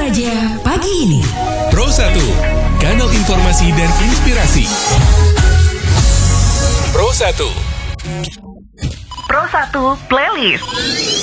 saja pagi ini. Pro 1, kanal informasi dan inspirasi. Pro 1. Pro 1 Playlist.